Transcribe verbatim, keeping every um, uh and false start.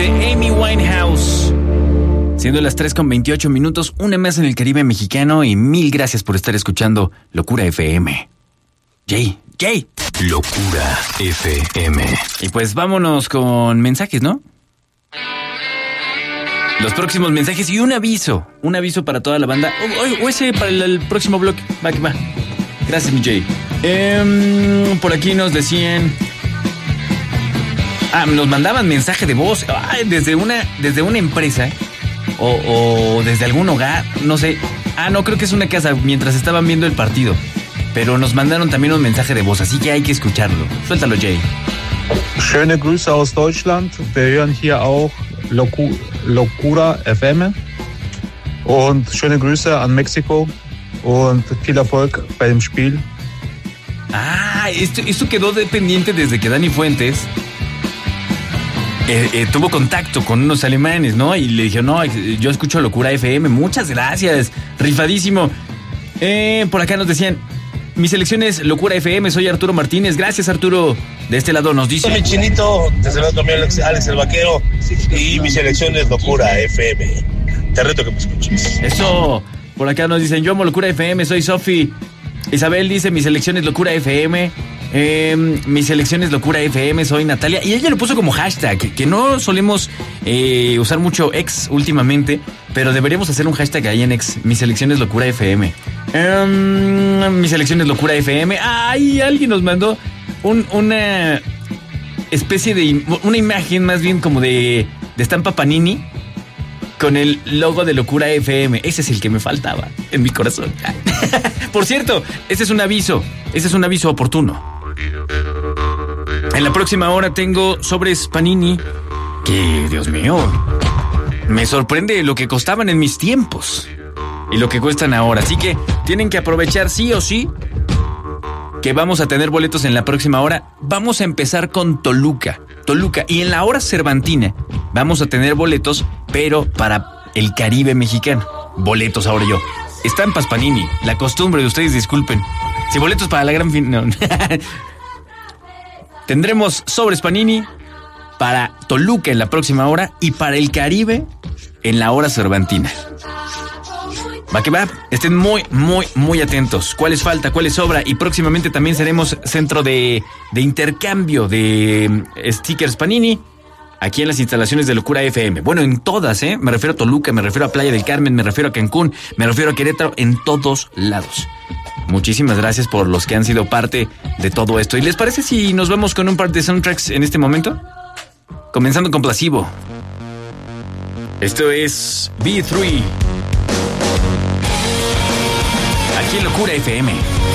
justamente Amy Winehouse. Siendo las tres con veintiocho minutos, una más en el Caribe mexicano y mil gracias por estar escuchando Locura F M. Jay, Jay. Locura F M. Y pues vámonos con mensajes, ¿no? Los próximos mensajes y un aviso. Un aviso para toda la banda. O, o ese para el, el próximo bloque. Va, que va. Gracias, mi Jay. Eh, por aquí nos decían... Ah, nos mandaban mensaje de voz. Ah, desde una, desde una empresa. O, o desde algún hogar. No sé. Ah, no, creo que es una casa. Mientras estaban viendo el partido. Pero nos mandaron también un mensaje de voz. Así que hay que escucharlo. Suéltalo, Jay. Schöne Grüße aus Deutschland. Wir hören hier auch Locu- Locura F M. Und schöne Grüße an Mexiko. Und viel Erfolg bei dem Spiel. Ah, esto, esto quedó dependiente desde que Dani Fuentes eh, eh, tuvo contacto con unos alemanes, ¿no? Y le dijeron, no, yo escucho Locura F M. Muchas gracias. Rifadísimo. Eh, por acá nos decían... Mi selección es Locura F M, soy Arturo Martínez. Gracias, Arturo. De este lado nos dice... Mi chinito, te saludo también Alex, Alex el Vaquero. Y mi selección es Locura F M. Te reto que me escuches. Eso. Por acá nos dicen, yo amo Locura F M, soy Sofi. Isabel dice, mi selección es Locura F M. Eh, mi selección es Locura F M, soy Natalia. Y ella lo puso como hashtag, que no solemos eh, usar mucho ex últimamente, pero deberíamos hacer un hashtag ahí en ex. Mi selección es Locura F M. Eh, mi selección es Locura F M. Ay, alguien nos mandó un, una especie de... Una imagen más bien como de, de estampa Panini con el logo de Locura F M. Ese es el que me faltaba en mi corazón. Por cierto, ese es un aviso. Ese es un aviso oportuno. En la próxima hora tengo sobres Panini que, Dios mío, me sorprende lo que costaban en mis tiempos y lo que cuestan ahora. Así que tienen que aprovechar sí o sí que vamos a tener boletos en la próxima hora. Vamos a empezar con Toluca. Toluca. Y en la hora cervantina vamos a tener boletos, pero para el Caribe mexicano. Boletos ahora yo. Estampas Panini. La costumbre de ustedes, disculpen. Si boletos para la gran fin... No. Tendremos sobres Panini para Toluca en la próxima hora y para el Caribe en la hora cervantina. Va que va, estén muy, muy, muy atentos. ¿Cuáles falta? ¿Cuáles sobra? Y próximamente también seremos centro de, de intercambio de stickers Panini aquí en las instalaciones de Locura F M. Bueno, en todas, ¿eh? Me refiero a Toluca, me refiero a Playa del Carmen, me refiero a Cancún, me refiero a Querétaro, en todos lados. Muchísimas gracias por los que han sido parte de todo esto. ¿Y les parece si nos vamos con un par de soundtracks en este momento? Comenzando con Placebo. Esto es B tres. Aquí en Locura F M.